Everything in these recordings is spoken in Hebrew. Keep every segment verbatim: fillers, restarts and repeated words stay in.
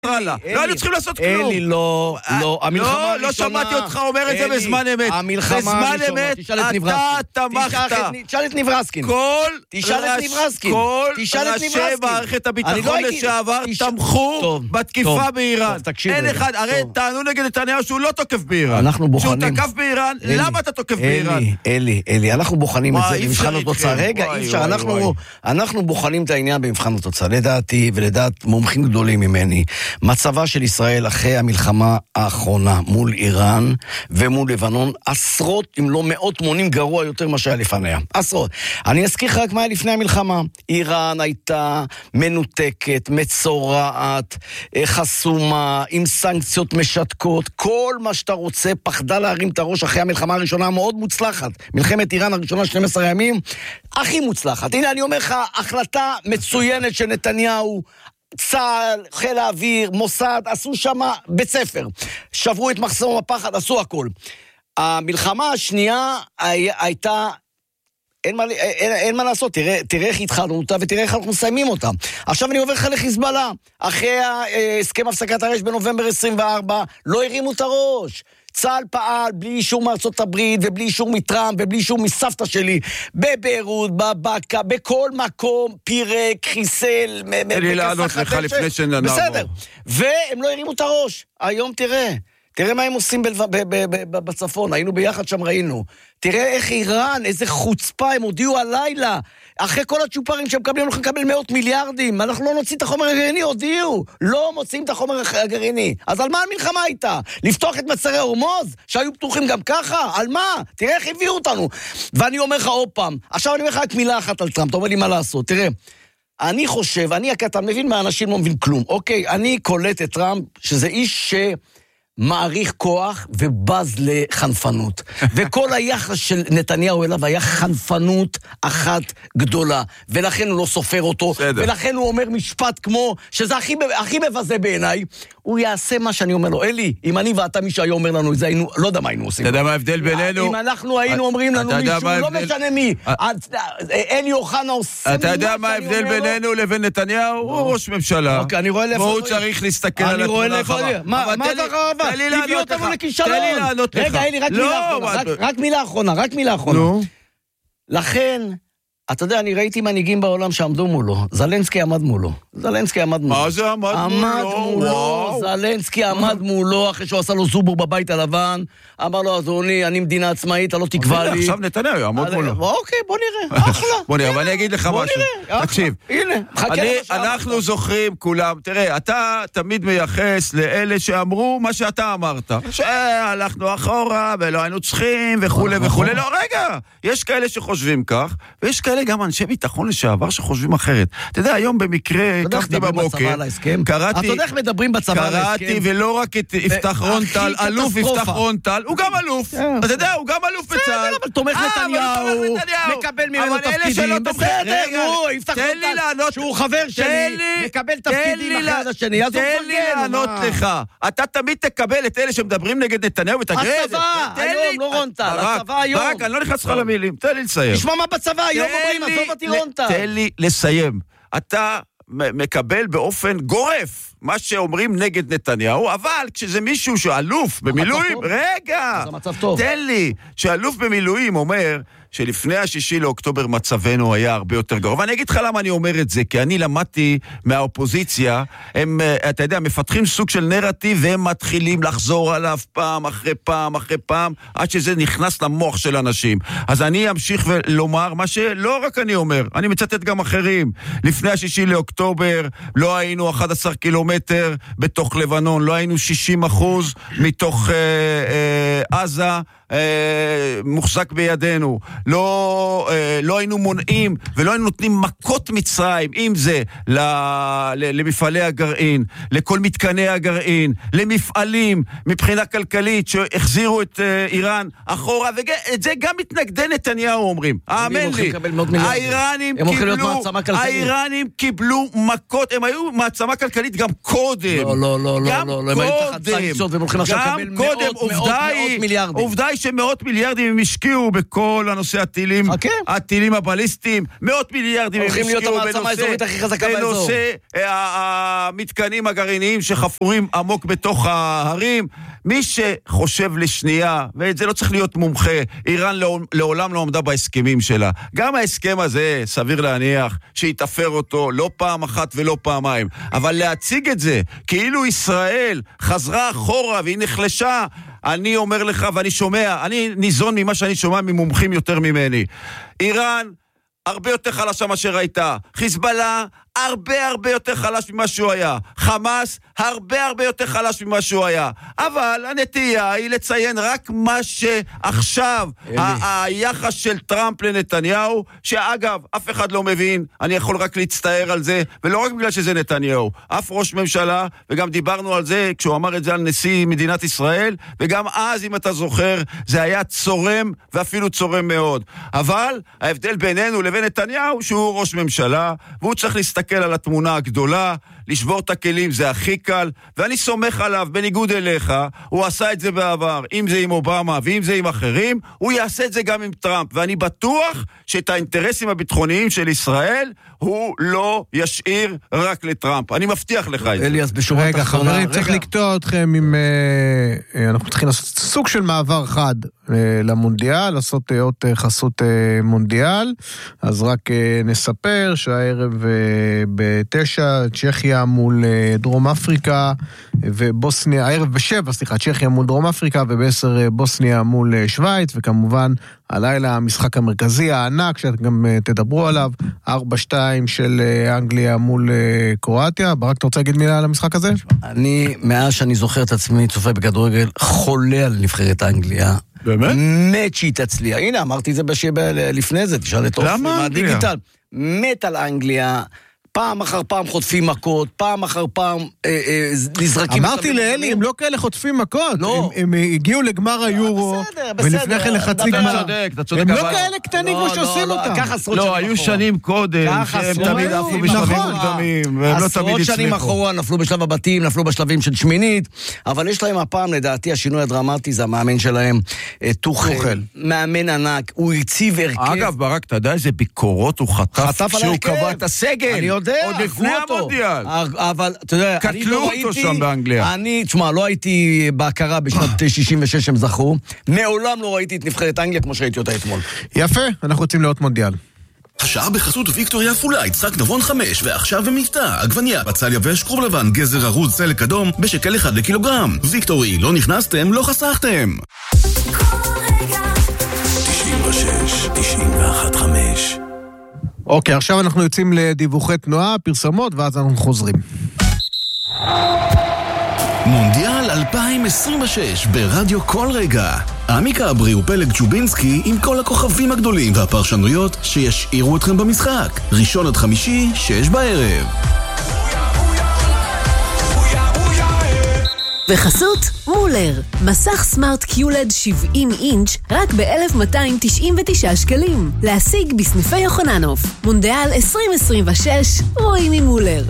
לא היינו צריכים לעשות כלום. אלי, לא, לא, המלחמה הראשונה... לא, לא שמעתי אותך אומר את זה בזמן אמת. המלחמה הראשונה, תשאל את נברסקין. אתה תמכת. תשאל את נברסקין. כל ראשי מערכת הביטחון לשעבר תמכו בתקיפה באיראן. אין אחד, הרי טענו נגד נתניהו שהוא לא תוקף באיראן. אנחנו בוחנים. שהוא תקף באיראן, למה אתה תוקף באיראן? אלי, אלי, אלי, אנחנו בוחנים את זה במבחן התוצאה. רגע, אי אפשר, אנחנו בוחנים את העניין במבחן התוצאה. לדעתי ולדעת מומחים גדולים ממני. מצבה של ישראל אחרי המלחמה האחרונה מול איראן ומול לבנון, עשרות אם לא מאות מונים גרוע יותר מה שהיה לפניה. עשרות. אני אזכיר לך רק מה היה לפני המלחמה. איראן הייתה מנותקת, מצורעת, חסומה, עם סנקציות משתקות, כל מה שאתה רוצה, פחדה להרים את הראש אחרי המלחמה הראשונה המאוד מוצלחת. מלחמת איראן הראשונה שנים עשר ימים, הכי מוצלחת. הנה אני אומר לך, החלטה מצוינת של נתניהו, צה"ל, חיל האוויר, מוסד, עשו שם בית ספר. שברו את מחסום הפחד, עשו הכל. המלחמה השנייה הייתה, אין מה, אין, אין מה לעשות, תראה, תראה איך התחלנו אותה ותראה איך אנחנו מסיימים אותה. עכשיו אני עובר לך לחיזבאללה. אחרי הסכם הפסקת האש בנובמבר עשרים וארבע, לא הרימו את הראש. צה"ל פעל בלי אישור מארצות הברית ובלי אישור מטראמפ ובלי אישור מסבתא שלי בביירות, בבקה, בכל מקום פירק, חיסל, אלי לענות לך לפני שנעבור. בסדר, והם לא הרימו את הראש. היום תראה, תראה מה הם עושים בצפון, היינו ביחד שם ראינו. תראה איך איראן, איזה חוצפה, הם הודיעו הלילה, אחרי כל הצ'ופרים שהם מקבלים, אנחנו נקבל מאות מיליארדים, אנחנו לא נוציא את החומר הגרעיני, הודיעו, לא מוצאים את החומר הגרעיני. אז על מה המלחמה הייתה? לפתוח את מצרי הורמוז, שהיו פתוחים גם ככה? על מה? תראה איך הביאו אותנו. ואני אומר לך עוד פעם, עכשיו אני אומר לך רק מילה אחת על טראמפ, אתה אומר לי מה לעשות, תראה, אני חושב, אני הקטן מבין מה אנשים לא מבין כלום, אוקיי, אני קולט את טראמפ, שזה איש ש... מעריך כוח ובז לחנפנות. וכל היחס של נתניהו אליו היה חנפנות אחת גדולה. ולכן הוא לא סופר אותו. בסדר. ולכן הוא אומר משפט כמו, שזה הכי, הכי מבזה בעיניי, הוא יעשה מה שאני אומר לו. אלי, אם אני ואתה מי שהיה אומר לנו את זה, היינו, לא יודע מה היינו עושים. אתה יודע מה ההבדל בינינו? אם אנחנו היינו אומרים לנו מישהו, לא משנה מי, אלי אוחנה עושה... אתה יודע מה ההבדל בינינו לבין נתניהו? הוא ראש ממשלה. אוקיי, אני רואה לאיפה... והוא צריך להסתכל על התמונה החווה. מה זה החווה? הביא אותנו לכישלון. רגע, אלי, רק מילה אחרונה. רק מילה אחרונה, רק מילה אחרונה. לכן... אתה יודע, אני ראיתי מנהיגים בעולם שעמדו מולו. זלנסקי עמד מולו. זלנסקי עמד מולו. מה זה עמד מולו? עמד מולו. זלנסקי עמד מולו, אחרי שהוא עשה לו זובור בבית הלבן. אמר לו, אדוני, אני מדינה עצמאית, אתה לא תקבע לי. עכשיו נתניהו יעמוד מולו. אוקיי, בוא נראה. אחלה. בוא נראה, אבל אני אגיד לך משהו. תקשיב. הנה, אנחנו זוכרים כולם. תראה, אתה תמיד מייחס לאלה שאמרו מה שאתה אמרת. שהלכנו אחורה ולא היינו צריכים וכו' וכו'. לא, רגע. יש כאלה שחושבים כך, ויש כאלה גם אנשי ביטחון לשעבר שחושבים אחרת. אתה יודע, היום במקרה, קחתי בבוקר, קראתי, אתה יודע איך מדברים בצבא על ההסכם? קראתי ולא רק את יפתח רונטל, אלוף יפתח רונטל, הוא גם אלוף. אתה יודע, הוא גם אלוף בצה"ל. אבל תומך נתניהו, מקבל ממנו תפקידים. בסדר, הוא יפתח רונטל, שהוא חבר שלי, מקבל תפקידים אחד השני. תן לי לענות לך. אתה תמיד תקבל את אלה שמדברים נגד נתניהו ותגרד. הצבא, היום, לא רונטל, הצבא היום. רק, אני לא נכנס לך למילים, תן לי לסיים. תשמע מה בצבא, היום אומרים, עזוב אותי רונטל. תן לי לסיים. אתה מקבל באופן גורף מה שאומרים נגד נתניהו, אבל כשזה מישהו שאלוף במילואים, רגע, תן לי, שאלוף במילואים אומר שלפני השישי לאוקטובר מצבנו היה הרבה יותר גרוע. ואני אגיד לך למה אני אומר את זה, כי אני למדתי מהאופוזיציה, הם, אתה יודע, מפתחים סוג של נרטיב, והם מתחילים לחזור עליו פעם אחרי פעם אחרי פעם, עד שזה נכנס למוח של אנשים. אז אני אמשיך ולומר מה שלא רק אני אומר, אני מצטט גם אחרים. לפני השישי לאוקטובר לא היינו אחד עשר קילומטר בתוך לבנון, לא היינו שישים אחוז מתוך אה, אה, עזה, מוחזק בידינו, לא, לא היינו מונעים ולא היינו נותנים מכות מצרים, אם זה למפעלי הגרעין, לכל מתקני הגרעין, למפעלים מבחינה כלכלית שהחזירו את איראן אחורה, ואת זה גם מתנגדי נתניהו אומרים. האמן לי, האיראנים קיבלו, האיראנים קיבלו מכות, הם היו מעצמה כלכלית גם קודם. לא, לא, לא, גם לא, קודם, גם קודם, עובדה היא שמאות מיליארדים הם השקיעו בכל הנושא הטילים, הטילים הבליסטיים, מאות מיליארדים הם השקיעו בנושא המתקנים הגרעיניים שחפורים עמוק בתוך ההרים. מי שחושב לשנייה, ואת זה לא צריך להיות מומחה, איראן לעולם לא עומדה בהסכמים שלה. גם ההסכם הזה, סביר להניח, שיתאפר אותו לא פעם אחת ולא פעמיים. אבל להציג את זה, כאילו ישראל חזרה אחורה והיא נחלשה, אני אומר לך ואני שומע, אני ניזון ממה שאני שומע ממומחים יותר ממני. איראן הרבה יותר חלשה מה שראיתה. חיזבאללה הרבה הרבה יותר חלש ממה שהוא היה. חמאס הרבה הרבה יותר חלש ממה שהוא היה. אבל הנטייה היא לציין רק מה שעכשיו ה- היחס של טראמפ לנתניהו, שאגב, אף אחד לא מבין, אני יכול רק להצטער על זה, ולא רק בגלל שזה נתניהו, אף ראש ממשלה, וגם דיברנו על זה כשהוא אמר את זה על נשיא מדינת ישראל, וגם אז, אם אתה זוכר, זה היה צורם, ואפילו צורם מאוד. אבל ההבדל בינינו לבין נתניהו, שהוא ראש ממשלה, והוא צריך להסתכל על התמונה הגדולה, לשבור את הכלים זה הכי קל, ואני סומך עליו, בניגוד אליך, הוא עשה את זה בעבר, אם זה עם אובמה ואם זה עם אחרים, הוא יעשה את זה גם עם טראמפ, ואני בטוח שאת האינטרסים הביטחוניים של ישראל, הוא לא ישאיר רק לטראמפ. אני מבטיח לך את זה. אליאס, בשורה רגע, חברים, צריך לקטוע אתכם עם... אנחנו צריכים לעשות סוג של מעבר חד למונדיאל, לעשות עוד חסות מונדיאל, אז רק נספר שהערב בתשע, צ'כיה מול דרום אפריקה, ובוסניה, הערב בשבע, סליחה, צ'כיה מול דרום אפריקה, ובעשר בוסניה מול שוויץ, וכמובן הלילה המשחק המרכזי הענק, שאתם גם תדברו עליו, ארבע שתיים של אנגליה מול קרואטיה. ברק, אתה רוצה להגיד מילה על המשחק הזה? אני, מאז שאני זוכר את עצמי, צופה בכדורגל, חולה על נבחרת אנגליה. באמת? מת שהיא תצליח. הנה, אמרתי את זה בשבע לפני זה, תשאל את אופי מהדיגיטל. מת על אנגליה. פעם אחר פעם חוטפים מכות, פעם אחר פעם אה, אה, נזרקים... אמרתי לאלי, הם לא כאלה חוטפים מכות, לא. הם, הם הגיעו לגמר היורו, בסדר, בסדר, ולפני כן לחצי גמר. הם לא כאלה קטנים כמו שעושים לא, אותם. לא, לא היו שנים קודם, שהם תמיד עפו בשלבים מוקדמים, והם לא תמיד הצליחו. עשרות שנים אחורה נפלו בשלב הבתים, נפלו בשלבים של שמינית, אבל יש להם הפעם, לדעתי, השינוי הדרמטי, זה המאמן שלהם, טוחל, מאמן ענק, הוא הציב הרכב. אגב, ברק, אתה יודע איזה ביקורות הוא חטף כשהוא קבע את הסגל. עוד לפני המונדיאל. אבל, אתה יודע, אני לא ראיתי... קטלו אותו שם באנגליה. אני, תשמע, לא הייתי בהכרה בשנת שישים ושש הם זכו. מעולם לא ראיתי את נבחרת אנגליה כמו שראיתי אותה אתמול. יפה, אנחנו רוצים לאות מונדיאל. השעה בחסות ויקטוריה פולה, יצחק נבון חמש, ועכשיו במבטא, עגבניה, בצל יבש, כרוב לבן, גזר ארוז, צלק אדום, בשקל אחד לקילוגרם. ויקטורי, לא נכנסתם, לא חסכתם. תשעים ושש, תשעים ואחת, חמש. אוקיי, עכשיו אנחנו יוצאים לדיווחי תנועה, פרסמות, ואז אנחנו חוזרים. מונדיאל אלפיים עשרים ושש ברדיו כל רגע. עמיקה אברי ופלג צ'ובינסקי עם כל הכוכבים הגדולים והפרשנויות שישאירו אתכם במשחק. ראשון עד חמישי, שש בערב. וחסות מולר, מסך סמארט קיולד שבעים אינץ' רק ב-אלף מאתיים תשעים ותשעה שקלים. להשיג בסניפי יוחננוף. מונדיאל עשרים עשרים ושש, רואים עם מולר.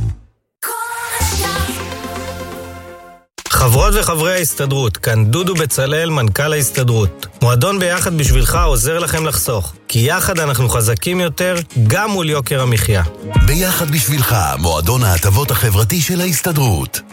חברות וחברי ההסתדרות, כאן דודו בצלאל, מנכ"ל ההסתדרות. מועדון ביחד בשבילך עוזר לכם לחסוך, כי יחד אנחנו חזקים יותר, גם מול יוקר המחיה. ביחד בשבילך, מועדון ההטבות החברתי של ההסתדרות.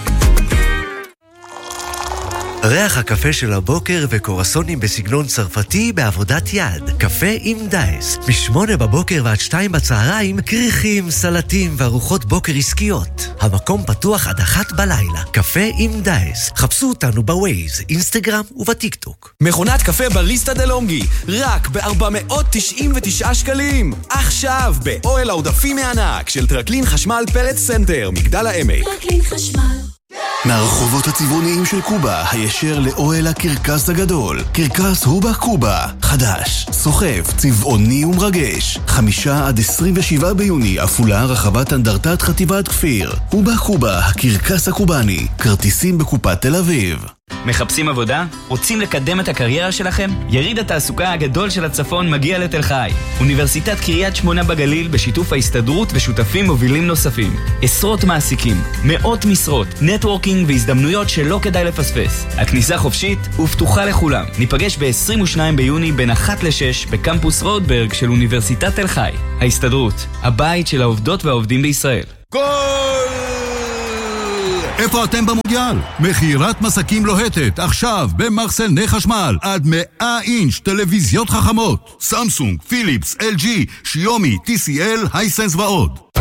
ריח הקפה של הבוקר וקורסונים בסגנון צרפתי בעבודת יד. קפה עם דייס. משמונה בבוקר ועד שתיים בצהריים, קריחים, סלטים וארוחות בוקר עסקיות. המקום פתוח עד אחת בלילה. קפה עם דייס. חפשו אותנו בווייז, אינסטגרם ובטיקטוק. מכונת קפה בריסטה דלונגי, רק ב-ארבע מאות תשעים ותשעה שקלים. עכשיו, באוהל העודפים מענק של טרקלין חשמל פלט סנטר, מגדל העמק. טרקלין חשמל. מהרחובות הצבעוניים של קובה, הישר לאוהל הקרקס הגדול. קרקס הובה קובה, חדש, סוחף, צבעוני ומרגש. חמישה עד עשרים ושבעה ביוני, אפולה רחבת אנדרטת חטיבת כפיר. הובה קובה, הקרקס הקובני. כרטיסים בקופת תל אביב. מחפשים עבודה? רוצים לקדם את הקריירה שלכם? יריד התעסוקה הגדול של הצפון מגיע לתל חי. אוניברסיטת קריית שמונה בגליל בשיתוף ההסתדרות ושותפים מובילים נוספים. עשרות מעסיקים, מאות משרות, נטוורקינג והזדמנויות שלא כדאי לפספס. הכניסה חופשית ופתוחה לכולם. ניפגש ב-עשרים ושניים ביוני בין אחת לשש בקמפוס רודברג של אוניברסיטת תל חי. ההסתדרות, הבית של העובדות והעובדים בישראל. איפה אתם במונדיאל? מכירת מסקים לוהטת, עכשיו במחסני חשמל, עד מאה אינץ' טלוויזיות חכמות, סמסונג, פיליפס, אל ג'י, שיומי, טי סי אל, הייסנס ועוד.